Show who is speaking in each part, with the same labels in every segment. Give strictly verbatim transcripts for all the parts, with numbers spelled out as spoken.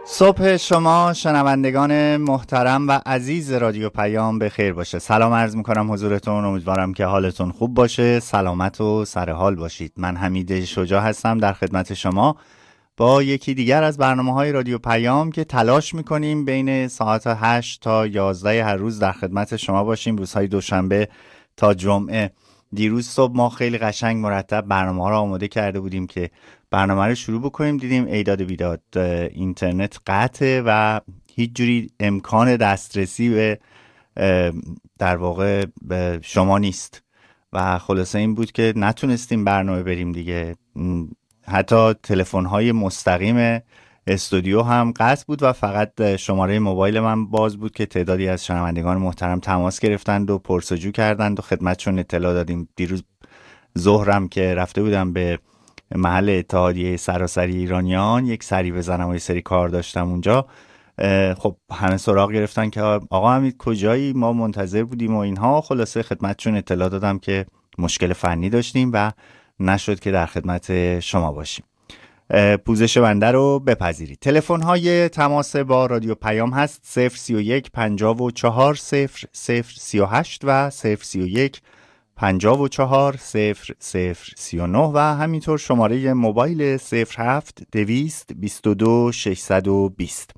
Speaker 1: صبح شما شنوندگان محترم و عزیز رادیو پیام به خیر باشه. سلام عرض میکنم حضورتون. امیدوارم که حالتون خوب باشه، سلامت و سرحال باشید. من حمید شجاع هستم در خدمت شما با یکی دیگر از برنامه‌های رادیو پیام که تلاش میکنیم بین ساعت هشت تا یازده هر روز در خدمت شما باشیم، روزهای دوشنبه تا جمعه. دیروز صبح ما خیلی قشنگ مرتب برنامه را آماده کرده بودیم که برنامه رو شروع بکنیم، دیدیم ایداد بیداد اینترنت قطعه و هیچ جوری امکان دسترسی به در واقع به شما نیست و خلاصه این بود که نتونستیم برنامه بریم دیگه. حتی تلفن‌های مستقیم استودیو هم قطع بود و فقط شماره موبایل من باز بود که تعدادی از شنوندگان محترم تماس گرفتند و پرسجو کردند و خدمتشون اطلاع دادیم. دیروز ظهرم که رفته بودم به محل اتحادیه سراسری ایرانیان یک سری بزنم و یه سری کار داشتم اونجا، خب همه سراغ گرفتن که آقا حمید کجایی، ما منتظر بودیم و اینها. خلاصه خدمتشون اطلاع دادم که مشکل فنی داشتیم و نشد که در خدمت شما باشیم. پوزش بنده رو بپذیرید. تلفن های تماس با رادیو پیام هست صفر سی و یک پنجاه و چهار صفر صفر سی و هشت و صفر سی و یک پنجاه و چهار صفر صفر سی و نه و همینطور شماره موبایل صفر هفت دویست بیست و دو ششصد و بیست.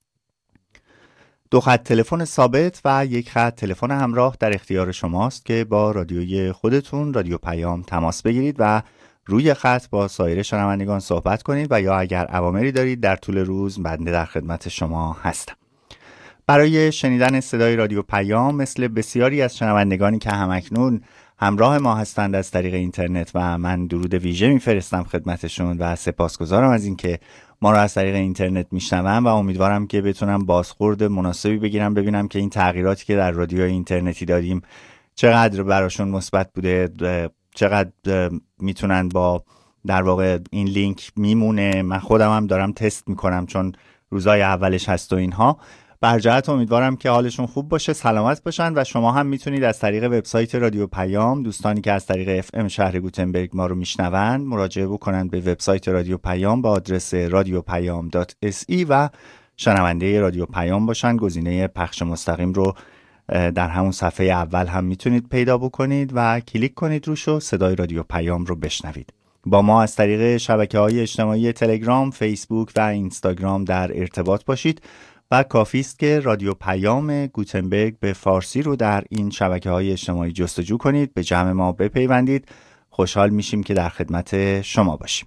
Speaker 1: دو خط تلفن ثابت و یک خط تلفن همراه در اختیار شماست که با رادیوی خودتون رادیو پیام تماس بگیرید و روی خط با سایر شنوندگان صحبت کنید و یا اگر اوامری دارید در طول روز بنده در خدمت شما هستم. برای شنیدن صدای رادیو پیام مثل بسیاری از شنوندگانی که همکنون همراه ما هستند از طریق اینترنت و من درود ویژه میفرستم خدمتشون و سپاسگزارم از اینکه ما را از طریق اینترنت میشنوم و امیدوارم که بتونم بازخورد مناسبی بگیرم، ببینم که این تغییراتی که در رادیو اینترنتی دادیم چقدر براشون مثبت بوده، چقدر میتونن با در واقع این لینک میمونه. من خودم هم دارم تست میکنم چون روزای اولش هست و اینها. برجهت امیدوارم که حالشون خوب باشه، سلامت باشن و شما هم میتونید از طریق وبسایت رادیو پیام، دوستانی که از طریق اف ام شهر گوتنبرگ ما رو میشنون، مراجعه بکنن به وبسایت رادیو پیام با آدرس رادیو پیام دات اس ای و شنونده رادیو پیام باشن. گزینه پخش مستقیم رو در همون صفحه اول هم میتونید پیدا بکنید و کلیک کنید روش و صدای رادیو پیام رو بشنوید. با ما از طریق شبکه‌های اجتماعی تلگرام، فیسبوک و اینستاگرام در ارتباط باشید و کافی است که رادیو پیام گوتنبرگ به فارسی رو در این شبکه‌های اجتماعی جستجو کنید، به جمع ما بپیوندید. خوشحال میشیم که در خدمت شما باشیم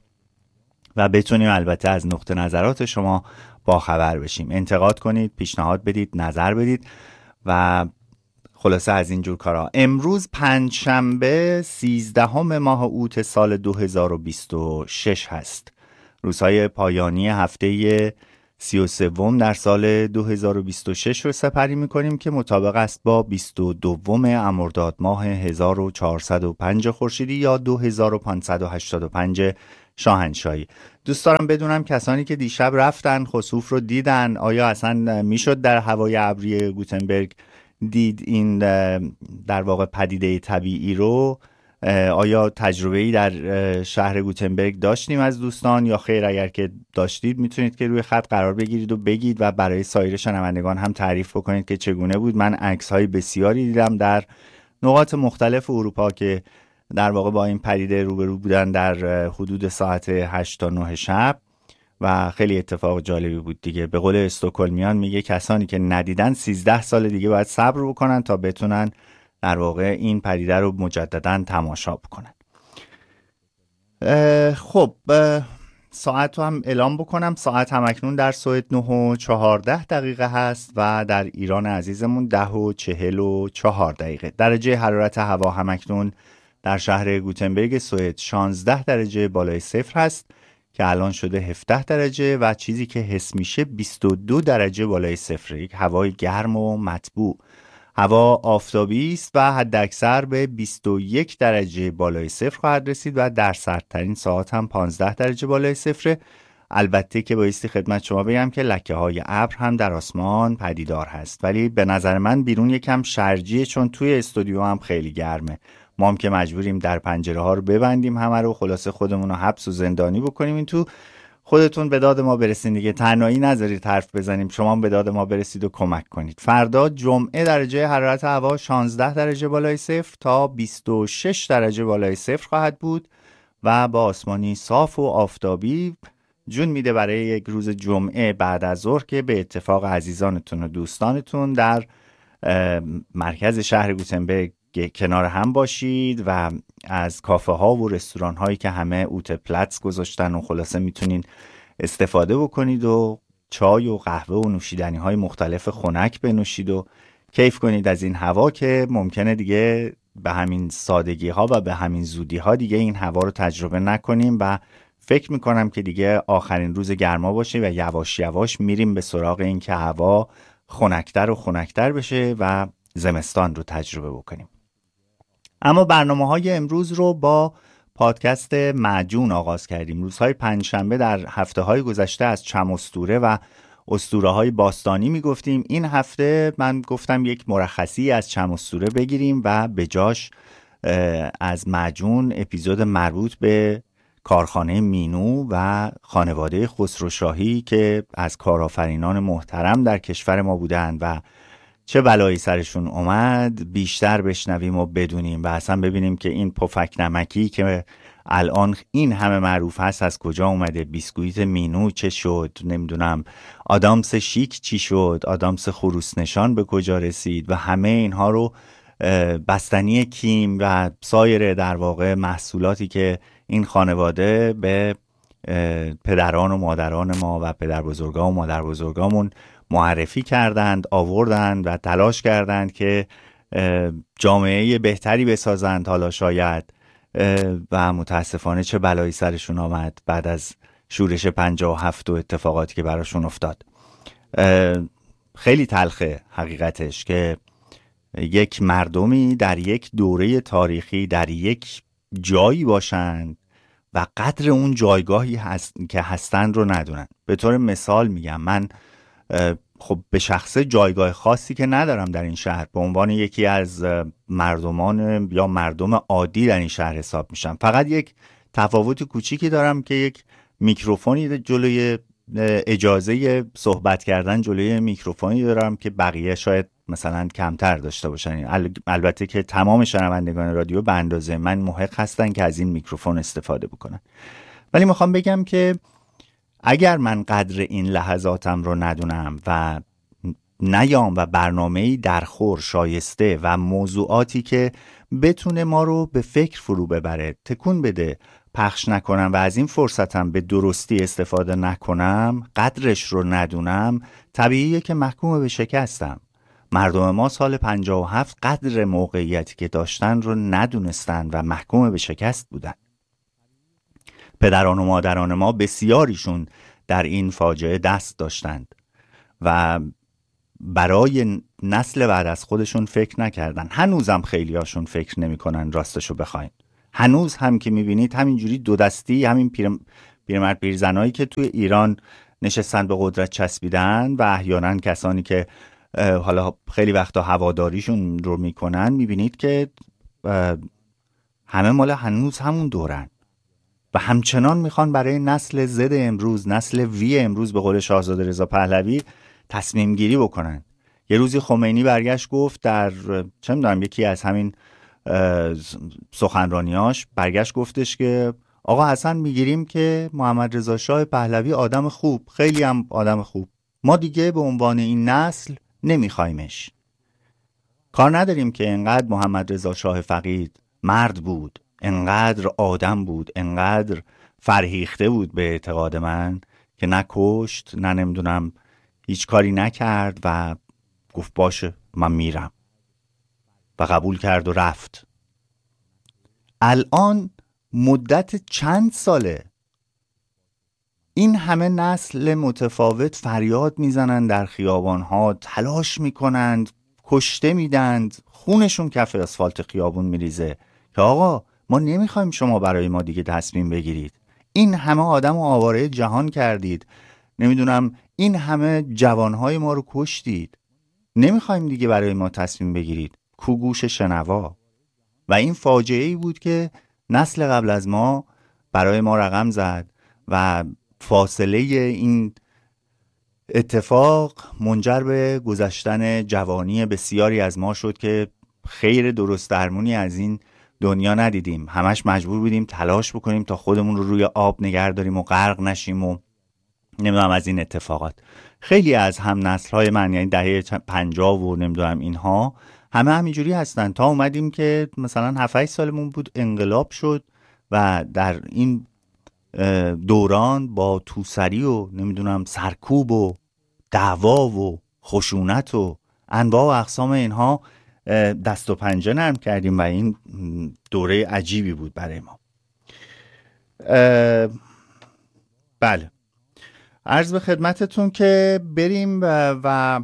Speaker 1: و بتونیم البته از نقطه نظرات شما با خبر بشیم. انتقاد کنید، پیشنهاد بدید، نظر بدید و خلاصه از اینجور کارا. امروز پنجشنبه سیزدهم ماه اوت سال دو هزار و بیست و شش هست. روزهای پایانی هفته سی و سوم در سال دو هزار و بیست و شش رو سپری میکنیم که مطابق است با بیست و دوم ارداد ماه هزار و چهارصد و پنج خورشیدی یا دو هزار و پانصد و هشتاد و پنج شاهنشاهی. دوست دارم بدونم کسانی که دیشب رفتن خسوف رو دیدن، آیا اصلا میشد در هوای ابری گوتنبرگ دید این در واقع پدیده طبیعی رو؟ آیا تجربه‌ای در شهر گوتنبرگ داشتیم از دوستان یا خیر؟ اگر که داشتید میتونید که روی خط قرار بگیرید و بگید و برای سایر شنوندگان هم تعریف بکنید که چگونه بود. من عکس‌های بسیاری دیدم در نقاط مختلف اروپا که در واقع با این پدیده روبرو بودن در حدود ساعت هشت تا نه شب و خیلی اتفاق جالبی بود دیگه. به قول استکهلمیان میگه کسانی که ندیدن سیزده سال دیگه باید صبر بکنن تا بتونن در واقع این پدیده رو مجددا تماشا بکنن. خب ساعت رو هم اعلام بکنم. ساعت همکنون در سوئد نه و چهارده دقیقه هست و در ایران عزیزمون ده و چهل و چهار دقیقه. درجه حرارت هوا همکنون در شهر گوتنبرگ سوئد شانزده درجه بالای صفر هست که الان شده هفده درجه و چیزی که حس میشه بیست و دو درجه بالای صفر. یک هوای گرم و مطبوع. هوا آفتابی است و حداکثر به بیست و یک درجه بالای صفر خواهد رسید و در سردترین ساعت هم پانزده درجه بالای صفر. البته که بایستی خدمت شما بگم که لکه های ابر هم در آسمان پدیدار هست، ولی به نظر من بیرون یکم شرجیه چون توی استودیو هم خیلی گرمه. ما هم که مجبوریم در پنجره ها رو ببندیم همه رو، خلاصه خودمون رو حبس و زندانی بکنیم این تو. خودتون به داد ما برسید دیگه، تنهایی نذارید حرف بزنیم، شما به داد ما برسید و کمک کنید. فردا جمعه درجه حرارت هوا شانزده درجه بالای صفر تا بیست و شش درجه بالای صفر خواهد بود و با آسمانی صاف و آفتابی. جون میده برای یک روز جمعه بعد از ظهر که به اتفاق عزیزانتون و دوستانتون در مرکز شهر گوتنبرگ کنار هم باشید و از کافه ها و رستوران هایی که همه اوت پلتس گذاشتن و خلاصه میتونین استفاده بکنید و چای و قهوه و نوشیدنی های مختلف خنک بنوشید و کیف کنید از این هوا که ممکنه دیگه به همین سادگی ها و به همین زودی ها دیگه این هوا رو تجربه نکنیم و فکر میکنم که دیگه آخرین روز گرما باشه و یواش یواش میریم به سراغ این که هوا خنکتر و خنکتر بشه و زمستان رو تجربه بکنیم. اما برنامه های امروز رو با پادکست معجون آغاز کردیم. روزهای پنجشنبه در هفته های گذشته از چم اسطوره و اسطوره های باستانی می گفتیم. این هفته من گفتم یک مرخصی از چم اسطوره بگیریم و به جاش از معجون اپیزود مربوط به کارخانه مینو و خانواده خسروشاهی که از کارآفرینان محترم در کشور ما بودند و چه بلایی سرشون اومد بیشتر بشنویم و بدونیم و اصلا ببینیم که این پفک نمکی که الان این همه معروف هست از کجا اومده، بیسکویت مینو چه شد، نمیدونم آدامس شیک چی شد، آدامس خروس نشان به کجا رسید و همه اینها رو، بستنی کیم و سایر در واقع محصولاتی که این خانواده به پدران و مادران ما و پدر بزرگا و مادر بزرگامون معرفی کردند، آوردند و تلاش کردند که جامعه بهتری بسازند حالا شاید، و متاسفانه چه بلایی سرشون آمد بعد از شورش پنجاه و هفت و اتفاقاتی که براشون افتاد. خیلی تلخه حقیقتش که یک مردمی در یک دوره تاریخی در یک جایی باشند و قدر اون جایگاهی هست که هستند رو ندونن. به طور مثال میگم من خب به شخصه جایگاه خاصی که ندارم در این شهر، به عنوان یکی از مردمان یا مردم عادی در این شهر حساب میشم. فقط یک تفاوت کوچیکی دارم که یک میکروفونی جلوی اجازه صحبت کردن جلوی میکروفونی دارم که بقیه شاید مثلا کمتر داشته باشن. البته که تمام شنوندگان رادیو به اندازه من محق هستن که از این میکروفون استفاده بکنن، ولی میخوام بگم که اگر من قدر این لحظاتم رو ندونم و نیام و برنامه‌ای درخور شایسته و موضوعاتی که بتونه ما رو به فکر فرو ببره تکون بده پخش نکنم و از این فرصتم به درستی استفاده نکنم، قدرش رو ندونم، طبیعیه که محکوم به شکستم. مردم ما سال پنجاه و هفت قدر موقعیتی که داشتن رو ندونستن و محکوم به شکست بودن. پدران و مادران ما بسیاریشون در این فاجعه دست داشتند و برای نسل بعد از خودشون فکر نکردن. هنوزم خیلی هاشون فکر نمی کنن راستشو بخواین. هنوز هم که میبینید همینجوری دو دستی همین پیر پیرمرد پیرزنایی که توی ایران نشستن به قدرت چسبیدن و احیانا کسانی که حالا خیلی وقتا هواداریشون رو میکنن، میبینید که همه مال هنوز همون دورن و همچنان میخوان برای نسل زد امروز، نسل وی امروز به قول شاهزاده رضا پهلوی تصمیم گیری بکنن. یه روزی خمینی برگشت گفت در چه میدونم یکی از همین سخنرانیاش برگشت گفتش که آقا حسن میگیریم که محمد رضا شاه پهلوی آدم خوب، خیلی هم آدم خوب، ما دیگه به عنوان این نسل نمیخوایمش. کار نداریم که انقدر محمد رضا شاه فقید مرد بود، انقدر آدم بود، انقدر فرهیخته بود به اعتقاد من که نه کشت نه نمیدونم هیچ کاری نکرد و گفت باشه من میرم و قبول کرد و رفت. الان مدت چند ساله این همه نسل متفاوت فریاد میزنن در خیابانها، تلاش میکنند، کشته میدند، خونشون کف اسفالت خیابون میریزه که آقا ما نمیخوایم شما برای ما دیگه تصمیم بگیرید. این همه آدم و آواره جهان کردید، نمیدونم این همه جوانهای ما رو کشتید، نمیخوایم دیگه برای ما تصمیم بگیرید. کو گوش شنوا؟ و این فاجعه‌ای بود که نسل قبل از ما برای ما رقم زد و فاصله این اتفاق منجر به گذشتن جوانی بسیاری از ما شد که خیر درست درمونی از این دنیا ندیدیم. همش مجبور بودیم تلاش بکنیم تا خودمون رو روی آب نگه داریم و غرق نشیم و نمیدونم از این اتفاقات. خیلی از هم نسل‌های من، یعنی دهه پنجاه و نمیدونم اینها، همه همینجوری هستن تا اومدیم که مثلا هفت هشت سالمون بود انقلاب شد و در این دوران با توسری و نمیدونم سرکوب و دعوا و خشونت و انواع و اقسام اینها دست و پنجه نرم کردیم و این دوره عجیبی بود برای ما. بله، عرض به خدمتتون که بریم و, و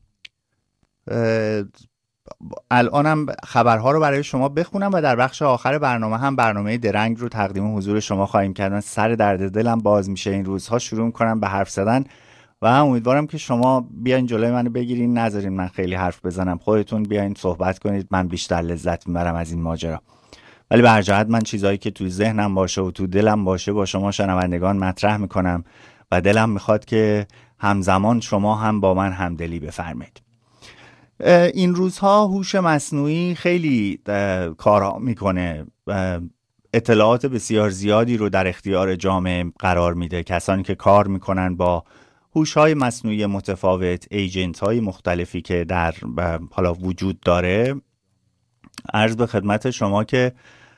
Speaker 1: الانم خبرها رو برای شما بخونم و در بخش آخر برنامه هم برنامه درنگ رو تقدیم حضور شما خواهیم کردن. سر درد دلم باز میشه این روزها، شروع کنم به حرف زدن و امیدوارم که شما بیاین جلوی منو بگیرین، نذارین من خیلی حرف بزنم، خودتون بیاین صحبت کنید، من بیشتر لذت میبرم از این ماجرا. ولی به هر جهت من چیزایی که تو ذهنم باشه و تو دلم باشه با شما شنوندگان مطرح میکنم و دلم میخواد که همزمان شما هم با من همدلی بفرمایید. این روزها هوش مصنوعی خیلی کارها میکنه، اطلاعات بسیار زیادی رو در اختیار جامعه قرار میده. کسانی که کار میکنن با هوش‌های مصنوعی متفاوت، ایجنت‌های مختلفی که در حالا وجود داره، عرض به خدمت شما که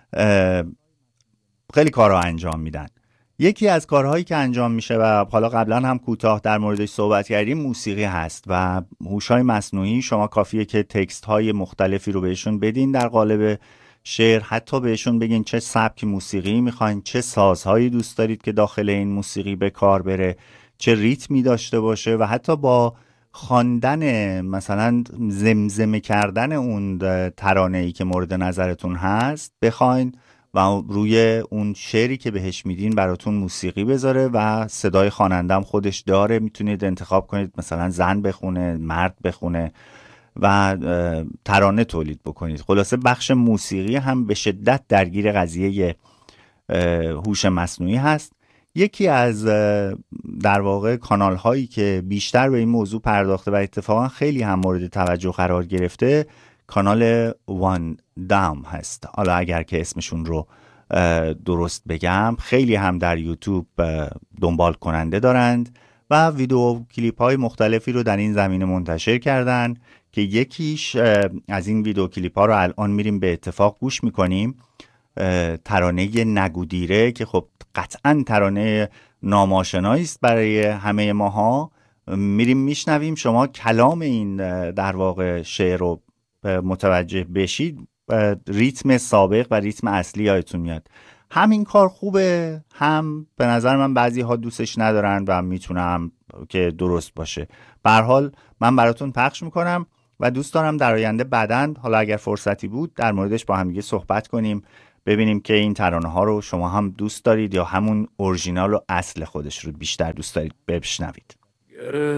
Speaker 1: خیلی کارها انجام میدن. یکی از کارهایی که انجام میشه و حالا قبلا هم کوتاه در موردش صحبت کردیم، موسیقی هست و هوش‌های مصنوعی شما کافیه که تکست‌های مختلفی رو بهشون بدین در قالب شعر، حتی بهشون بگین چه سبک موسیقی میخواین، چه سازهایی دوست دارید که داخل این موسیقی به کار بره، چه ریتمی داشته باشه و حتی با خواندن مثلا زمزمه کردن اون ترانه‌ای که مورد نظرتون هست بخواین و روی اون شعری که بهش میدین براتون موسیقی بذاره و صدای خواننده هم خودش داره، میتونید انتخاب کنید مثلا زن بخونه، مرد بخونه و ترانه تولید بکنید. خلاصه بخش موسیقی هم به شدت درگیر قضیه هوش مصنوعی هست. یکی از در واقع کانال هایی که بیشتر به این موضوع پرداخته و اتفاقا خیلی هم مورد توجه قرار گرفته کانال وان دام هست. حالا اگر که اسمشون رو درست بگم، خیلی هم در یوتیوب دنبال کننده دارند و ویدیو کلیپ های مختلفی رو در این زمینه منتشر کردن که یکیش از این ویدیو کلیپ ها رو الان میریم به اتفاق گوش میکنیم. ترانه نگودیره که خب قطعا ترانه ناماشنایی است برای همه ماها، میریم میشنویم. شما کلام این در واقع شعر رو متوجه بشید، ریتم سابق و ریتم اصلی یادتون میاد. همین کار خوبه، هم به نظر من بعضی ها دوستش ندارن و میتونم که درست باشه. به هر حال من براتون پخش میکنم و دوست دارم در آینده بعداً حالا اگر فرصتی بود در موردش با هم دیگه صحبت کنیم، ببینیم که این ترانه ها رو شما هم دوست دارید یا همون اورجینال و اصل خودش رو بیشتر دوست دارید بشنوید.